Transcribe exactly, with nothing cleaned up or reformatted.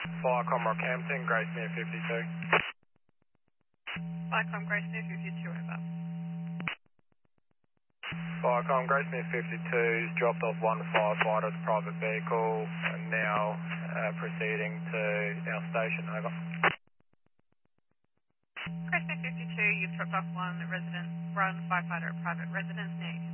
Firecom Rockhampton, Gracemere fifty-two. Firecom Gracemere fifty-two, over. Firecom Gracemere fifty-two's dropped off one firefighter's private vehicle and now uh, proceeding to our station, over. Gracemere fifty-two, you've dropped off one resident, one firefighter at private residence, now you can